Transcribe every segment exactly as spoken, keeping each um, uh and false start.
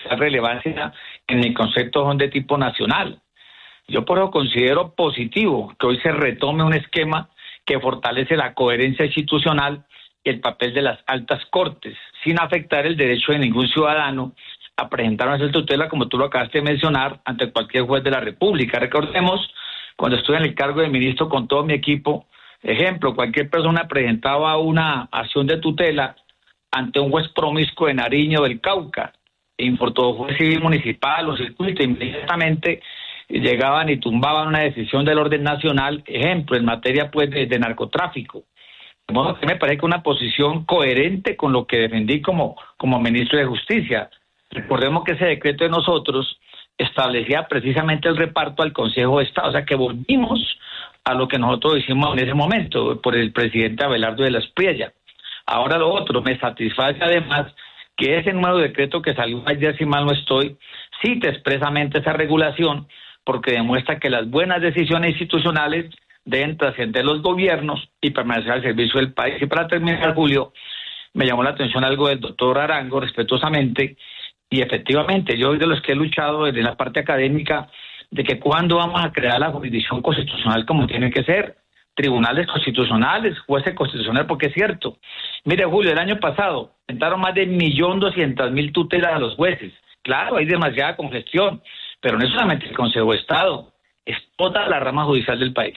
especial relevancia en el concepto son de tipo nacional. Yo por eso considero positivo que hoy se retome un esquema que fortalece la coherencia institucional y el papel de las altas cortes, sin afectar el derecho de ningún ciudadano a presentar una tutela, como tú lo acabaste de mencionar, ante cualquier juez de la República. Recordemos, cuando estuve en el cargo de ministro con todo mi equipo, ejemplo, cualquier persona presentaba una acción de tutela ante un juez promiscuo de Nariño del Cauca, e importó juez civil municipal o circuito, inmediatamente llegaban y tumbaban una decisión del orden nacional, ejemplo, en materia pues de, de narcotráfico. De modo que me parece que una posición coherente con lo que defendí como, como ministro de Justicia. Recordemos que ese decreto de nosotros establecía precisamente el reparto al Consejo de Estado, o sea que volvimos a lo que nosotros hicimos en ese momento por el presidente Abelardo de la Espriella. Ahora lo otro, me satisface además que ese nuevo decreto que salió ayer, si mal no estoy, cita expresamente esa regulación, porque demuestra que las buenas decisiones institucionales deben trascender los gobiernos y permanecer al servicio del país. Y para terminar, Julio, me llamó la atención algo del doctor Arango, respetuosamente, y efectivamente, yo soy de los que he luchado desde la parte académica de que cuándo vamos a crear la jurisdicción constitucional como tiene que ser, tribunales constitucionales, jueces constitucionales, porque es cierto. Mire, Julio, el año pasado entraron más de un millón doscientas mil tutelas a los jueces. Claro, hay demasiada congestión, pero no es solamente el Consejo de Estado, es toda la rama judicial del país.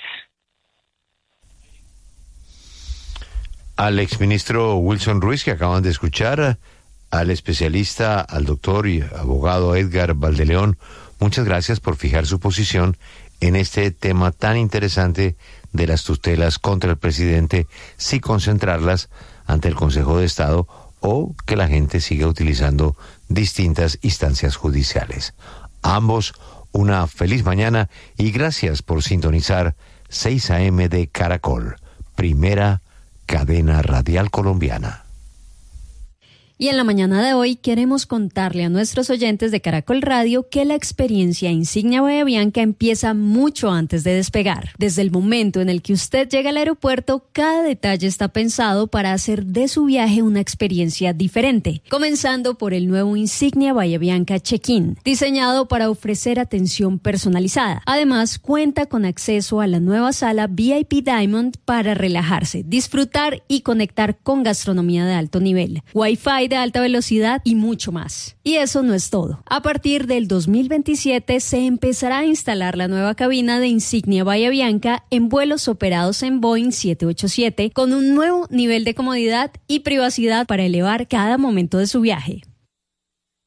Al exministro Wilson Ruiz, que acaban de escuchar, al especialista, al doctor y abogado Edgar Valdeleón, muchas gracias por fijar su posición en este tema tan interesante de las tutelas contra el presidente, si concentrarlas ante el Consejo de Estado o que la gente siga utilizando distintas instancias judiciales. A ambos, una feliz mañana y gracias por sintonizar seis a eme de Caracol, primera cadena radial colombiana. Y en la mañana de hoy queremos contarle a nuestros oyentes de Caracol Radio que la experiencia Insignia Bahía Bianca empieza mucho antes de despegar. Desde el momento en el que usted llega al aeropuerto, cada detalle está pensado para hacer de su viaje una experiencia diferente. Comenzando por el nuevo Insignia Bahía Bianca Check-in, diseñado para ofrecer atención personalizada. Además, cuenta con acceso a la nueva sala V I P Diamond para relajarse, disfrutar y conectar con gastronomía de alto nivel, Wi-Fi de alta velocidad y mucho más. Y eso no es todo. A partir del dos mil veintisiete se empezará a instalar la nueva cabina de Insignia Bahía Bianca en vuelos operados en Boeing siete ochenta y siete con un nuevo nivel de comodidad y privacidad para elevar cada momento de su viaje.